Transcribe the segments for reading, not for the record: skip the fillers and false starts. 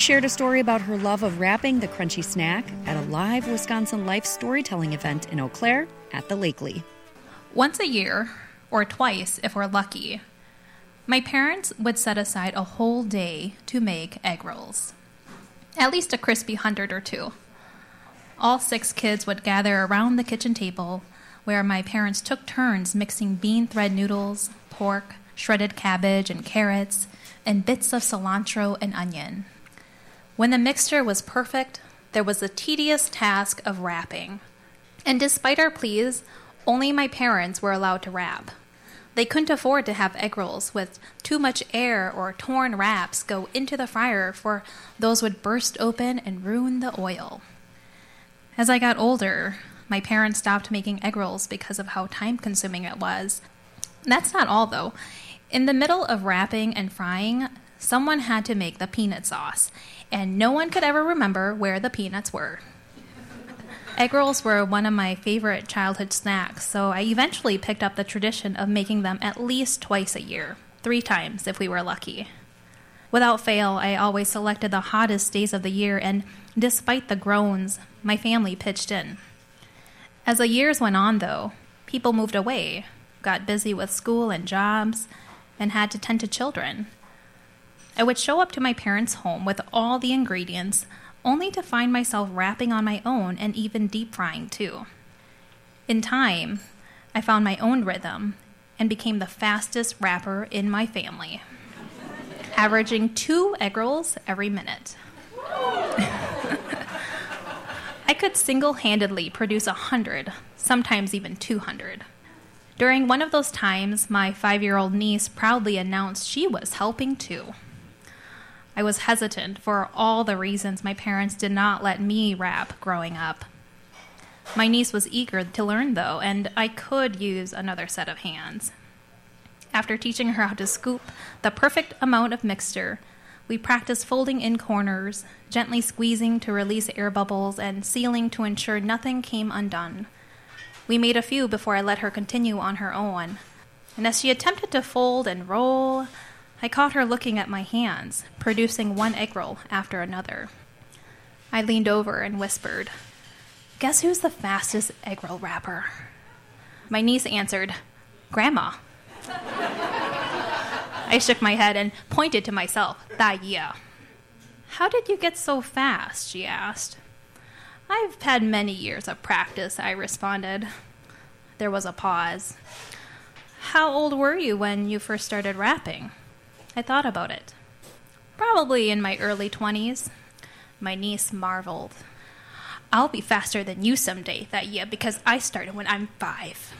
shared a story about her love of wrapping the crunchy snack at a live Wisconsin Life storytelling event in Eau Claire at the Lakely. Once a year, or twice if we're lucky, my parents would set aside a whole day to make egg rolls. At least a crispy 100 or two. All 6 kids would gather around the kitchen table, where my parents took turns mixing bean thread noodles, pork, shredded cabbage and carrots, and bits of cilantro and onion. When the mixture was perfect, there was the tedious task of wrapping. And despite our pleas, only my parents were allowed to wrap. They couldn't afford to have egg rolls with too much air or torn wraps go into the fryer, for those would burst open and ruin the oil. As I got older, my parents stopped making egg rolls because of how time-consuming it was. That's not all, though. In the middle of wrapping and frying, someone had to make the peanut sauce, and no one could ever remember where the peanuts were. Egg rolls were one of my favorite childhood snacks, so I eventually picked up the tradition of making them at least twice a year, 3 times if we were lucky. Without fail, I always selected the hottest days of the year, and despite the groans, my family pitched in. As the years went on, though, people moved away, got busy with school and jobs, and had to tend to children. I would show up to my parents' home with all the ingredients, only to find myself wrapping on my own and even deep frying too. In time, I found my own rhythm and became the fastest wrapper in my family, averaging 2 egg rolls every minute. I could single-handedly produce 100, sometimes even 200. During one of those times, my 5-year-old niece proudly announced she was helping too. I was hesitant for all the reasons my parents did not let me wrap growing up. My niece was eager to learn, though, and I could use another set of hands. After teaching her how to scoop the perfect amount of mixture, we practiced folding in corners, gently squeezing to release air bubbles, and sealing to ensure nothing came undone. We made a few before I let her continue on her own, and as she attempted to fold and roll, I caught her looking at my hands, producing 1 egg roll after another. I leaned over and whispered, "Guess who's the fastest egg roll wrapper?" My niece answered, "Grandma." I shook my head and pointed to myself, "Yeah." "How did you get so fast?" she asked. "I've had many years of practice," I responded. There was a pause. "How old were you when you first started wrapping?" I thought about it. "Probably in my early 20s. My niece marveled. "I'll be faster than you someday, because I started when I'm 5.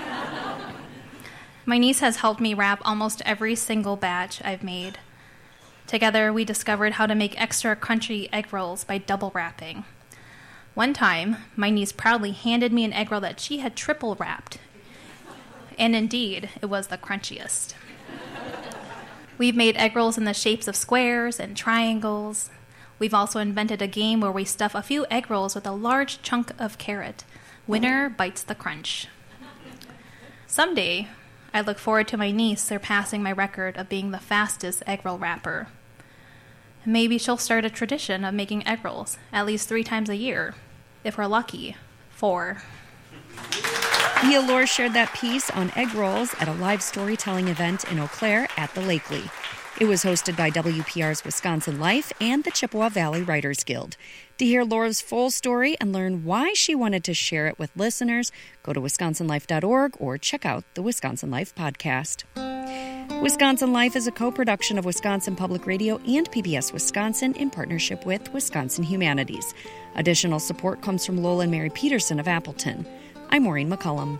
My niece has helped me wrap almost every single batch I've made. Together, we discovered how to make extra crunchy egg rolls by double wrapping. One time, my niece proudly handed me an egg roll that she had triple wrapped. And indeed, it was the crunchiest. We've made egg rolls in the shapes of squares and triangles. We've also invented a game where we stuff a few egg rolls with a large chunk of carrot. Winner bites the crunch. Someday, I look forward to my niece surpassing my record of being the fastest egg roll wrapper. Maybe she'll start a tradition of making egg rolls at least 3 times a year. If we're lucky, 4. Mia Lohr shared that piece on egg rolls at a live storytelling event in Eau Claire at the Lakely. It was hosted by WPR's Wisconsin Life and the Chippewa Valley Writers Guild. To hear Lohr's full story and learn why she wanted to share it with listeners, go to wisconsinlife.org or check out the Wisconsin Life podcast. Wisconsin Life is a co-production of Wisconsin Public Radio and PBS Wisconsin in partnership with Wisconsin Humanities. Additional support comes from Lola and Mary Peterson of Appleton. I'm Maureen McCullum.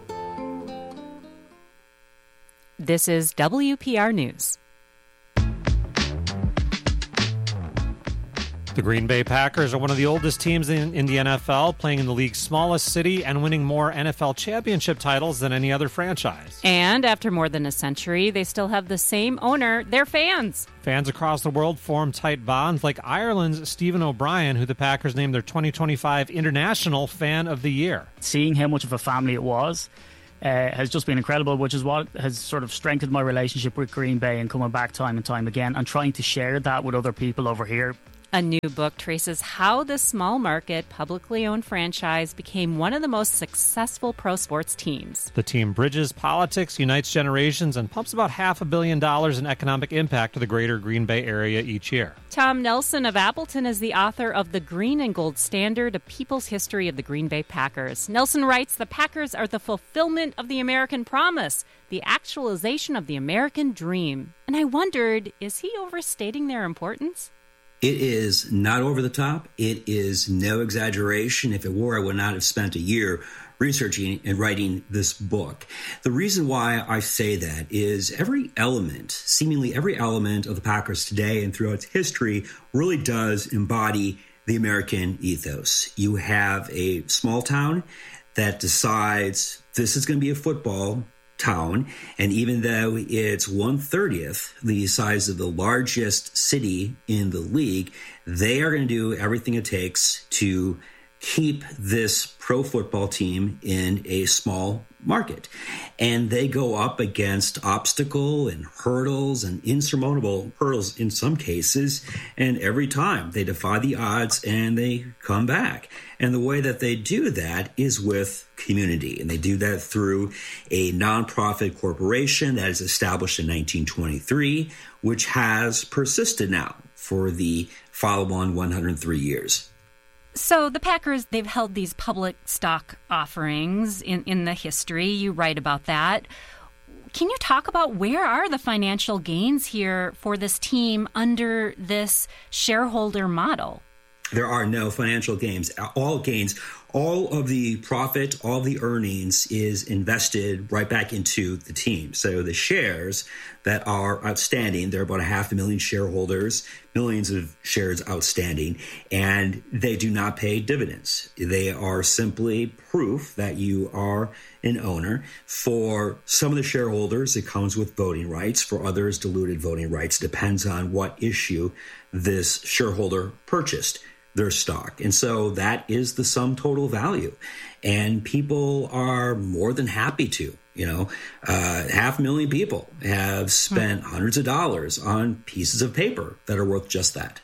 This is WPR News. The Green Bay Packers are one of the oldest teams in the NFL, playing in the league's smallest city and winning more NFL championship titles than any other franchise. And after more than a century, they still have the same owner, their fans. Fans across the world form tight bonds, like Ireland's Stephen O'Brien, who the Packers named their 2025 International Fan of the Year. Seeing how much of a family it was has just been incredible, which is what has sort of strengthened my relationship with Green Bay and coming back time and time again and trying to share that with other people over here. A new book traces how the small market, publicly owned franchise became one of the most successful pro sports teams. The team bridges politics, unites generations, and pumps about $500 million in economic impact to the greater Green Bay area each year. Tom Nelson of Appleton is the author of The Green and Gold Standard, A People's History of the Green Bay Packers. Nelson writes, the Packers are the fulfillment of the American promise, the actualization of the American dream. And I wondered, is he overstating their importance? It is not over the top. It is no exaggeration. If it were, I would not have spent a year researching and writing this book. The reason why I say that is seemingly every element of the Packers today and throughout its history really does embody the American ethos. You have a small town that decides this is going to be a football town, and even though it's 1/30th the size of the largest city in the league, they are going to do everything it takes to keep this pro football team in a small market. And they go up against obstacle and hurdles and insurmountable hurdles in some cases, and every time they defy the odds and they come back. And the way that they do that is with community. And they do that through a nonprofit corporation that is established in 1923, which has persisted now for the follow-on 103 years. So the Packers, they've held these public stock offerings in the history. You write about that. Can you talk about where are the financial gains here for this team under this shareholder model? There are no financial gains. All of the profit, all the earnings is invested right back into the team. So the shares that are outstanding, there are about 500,000 shareholders, millions of shares outstanding, and they do not pay dividends. They are simply proof that you are an owner. For some of the shareholders, it comes with voting rights. For others, diluted voting rights. Depends on what issue this shareholder purchased their stock. And so that is the sum total value. And people are more than happy to. 500,000 people have spent hundreds of dollars on pieces of paper that are worth just that.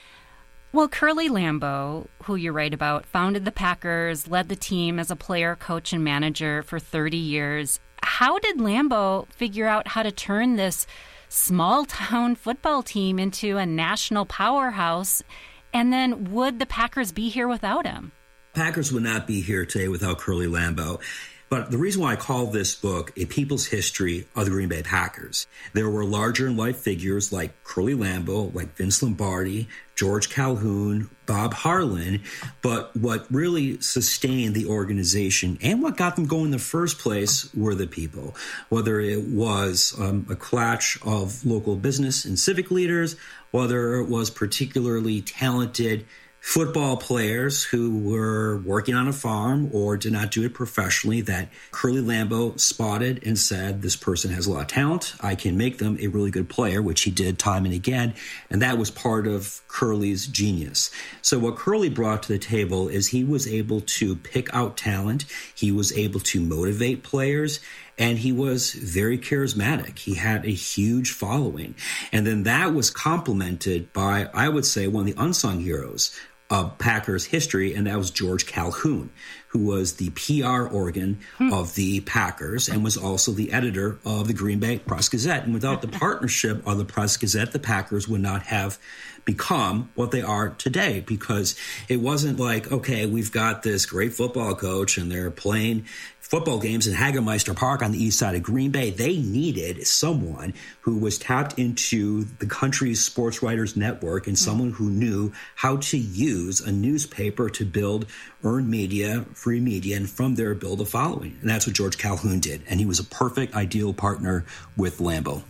Well, Curly Lambeau, who you write about, founded the Packers, led the team as a player, coach, and manager for 30 years. How did Lambeau figure out how to turn this small-town football team into a national powerhouse? And then would the Packers be here without him? Packers would not be here today without Curly Lambeau. But the reason why I call this book A People's History of the Green Bay Packers, there were larger-in-life figures like Curly Lambeau, like Vince Lombardi, George Calhoun, Bob Harlan. But what really sustained the organization and what got them going in the first place were the people, whether it was a clutch of local business and civic leaders, whether it was particularly talented football players who were working on a farm or did not do it professionally, that Curly Lambeau spotted and said, this person has a lot of talent. I can make them a really good player, which he did time and again. And that was part of Curly's genius. So what Curly brought to the table is he was able to pick out talent. He was able to motivate players. And he was very charismatic. He had a huge following. And then that was complemented by, I would say, one of the unsung heroes of Packers history, and that was George Calhoun, who was the PR organ of the Packers and was also the editor of the Green Bay Press-Gazette. And without the partnership of the Press-Gazette, the Packers would not have become what they are today, because it wasn't like, okay, we've got this great football coach and they're playing football games in Hagermeister Park on the east side of Green Bay. They needed someone who was tapped into the country's sports writers network and someone who knew how to use a newspaper to build earned media, free media, and from there build a following. And that's what George Calhoun did. And he was a perfect, ideal partner with Lambeau.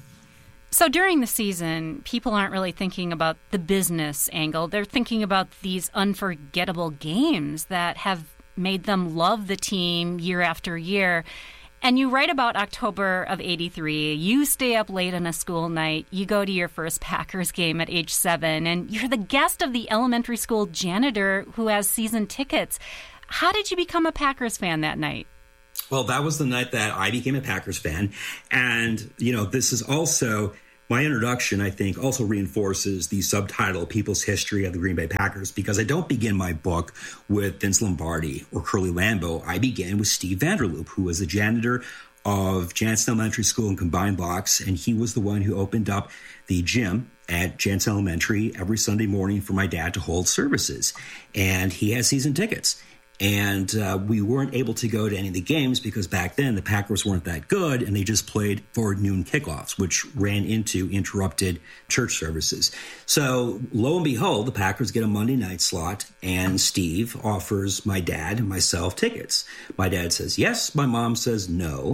So during the season, people aren't really thinking about the business angle. They're thinking about these unforgettable games that have made them love the team year after year. And you write about October of '83. You stay up late on a school night. You go to your first Packers game at age 7, and you're the guest of the elementary school janitor who has season tickets. How did you become a Packers fan that night? Well, that was the night that I became a Packers fan. And, this is also My introduction, I think, also reinforces the subtitle, People's History of the Green Bay Packers, because I don't begin my book with Vince Lombardi or Curly Lambeau. I begin with Steve Vanderloop, who was the janitor of Jansen Elementary School in Combined Blocks, and he was the one who opened up the gym at Jansen Elementary every Sunday morning for my dad to hold services. And he had season tickets. And we weren't able to go to any of the games because back then the Packers weren't that good, and they just played for noon kickoffs, which ran into interrupted church services. So lo and behold, the Packers get a Monday night slot, and Steve offers my dad and myself tickets. My dad says yes. My mom says no.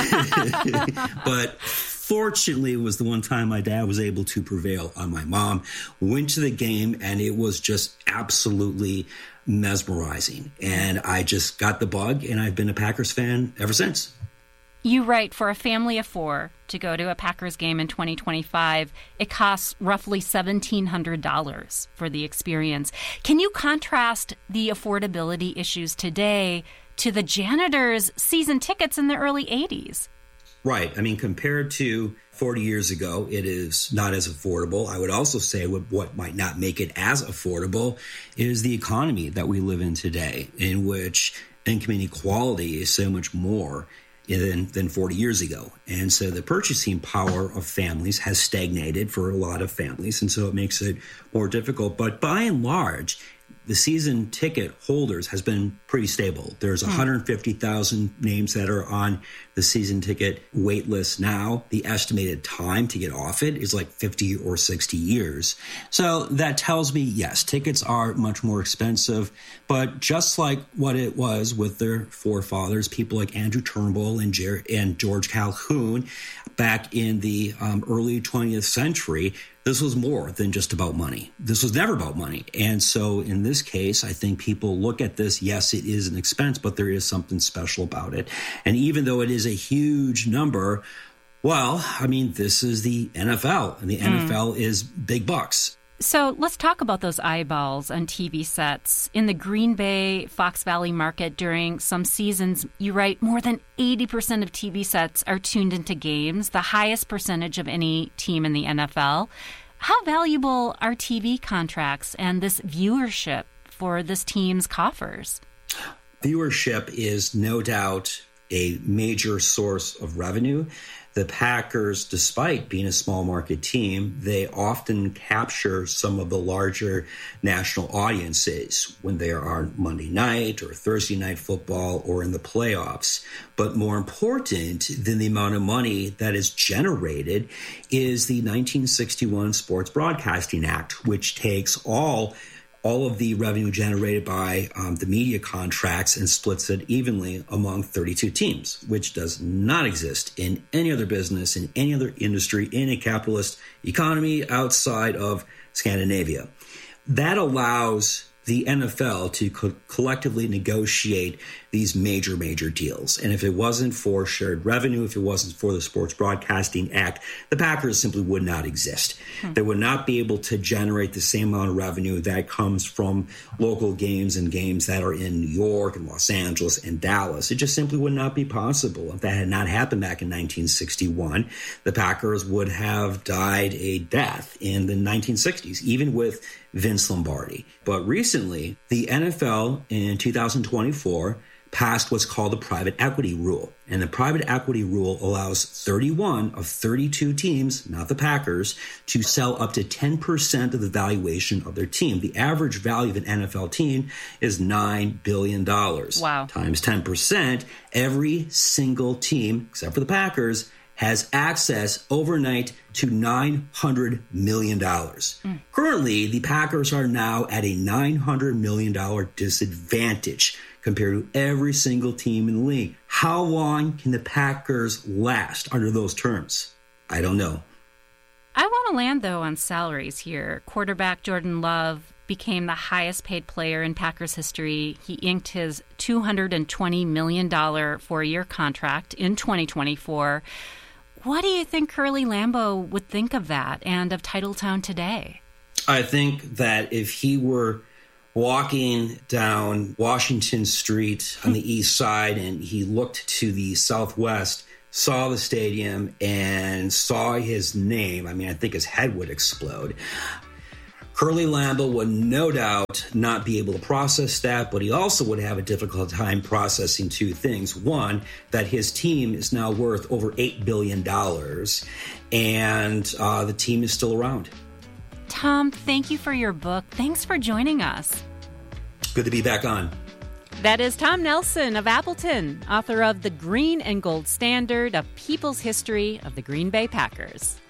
But fortunately, it was the one time my dad was able to prevail on my mom. Went to the game, and it was just absolutely mesmerizing. And I just got the bug, and I've been a Packers fan ever since. You write, for a family of 4 to go to a Packers game in 2025, it costs roughly $1,700 for the experience. Can you contrast the affordability issues today to the janitors' season tickets in the early 80s? Right. I mean, compared to 40 years ago, it is not as affordable. I would also say what might not make it as affordable is the economy that we live in today, in which income inequality is so much more than 40 years ago. And so the purchasing power of families has stagnated for a lot of families, and so it makes it more difficult. But by and large, the season ticket holders has been pretty stable. There's 150,000 names that are on the season ticket wait list now. The estimated time to get off it is like 50 or 60 years. So that tells me, yes, tickets are much more expensive. But just like what it was with their forefathers, people like Andrew Turnbull and George Calhoun back in the early 20th century, this was more than just about money. This was never about money. And so in this case, I think people look at this, yes, it is an expense, but there is something special about it. And even though it is a huge number, well, I mean, this is the NFL, and the NFL is big bucks. So let's talk about those eyeballs on TV sets. In the Green Bay, Fox Valley market during some seasons, you write more than 80% of TV sets are tuned into games, the highest percentage of any team in the NFL. How valuable are TV contracts and this viewership for this team's coffers? Viewership is no doubt a major source of revenue. The Packers, despite being a small market team, they often capture some of the larger national audiences when they are on Monday night or Thursday night football or in the playoffs. But more important than the amount of money that is generated is the 1961 Sports Broadcasting Act, which takes all of the revenue generated by the media contracts and splits it evenly among 32 teams, which does not exist in any other business, in any other industry, in a capitalist economy outside of Scandinavia. That allows the NFL to collectively negotiate these major deals. And if it wasn't for shared revenue, if it wasn't for the Sports Broadcasting Act, the Packers simply would not exist. They would not be able to generate the same amount of revenue that comes from local games and games that are in New York and Los Angeles and Dallas. It just simply would not be possible. If that had not happened back in 1961, the Packers would have died a death in the 1960s, even with Vince Lombardi. But recently, the NFL in 2024 passed what's called the private equity rule. And the private equity rule allows 31 of 32 teams, not the Packers, to sell up to 10% of the valuation of their team. The average value of an NFL team is $9 billion. Wow. Times 10%, every single team, except for the Packers, has access overnight to $900 million. Currently, the Packers are now at a $900 million disadvantage compared to every single team in the league. How long can the Packers last under those terms? I don't know. I want to land, though, on salaries here. Quarterback Jordan Love became the highest paid player in Packers history. He inked his $220 million 4-year contract in 2024. What do you think Curly Lambeau would think of that and of Titletown today? I think that if he were walking down Washington Street on the east side and he looked to the southwest, saw the stadium and saw his name, I mean, I think his head would explode. Curly Lambeau would no doubt not be able to process that, but he also would have a difficult time processing two things. One, that his team is now worth over $8 billion, and the team is still around. Tom, thank you for your book. Thanks for joining us. Good to be back on. That is Tom Nelson of Appleton, author of The Green and Gold Standard, A People's History of the Green Bay Packers.